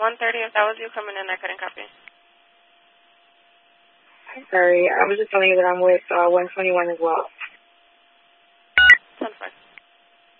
1:30, if that was you coming in, I couldn't copy. Sorry, I was just telling you that I'm with 121 as well. Sounds fine.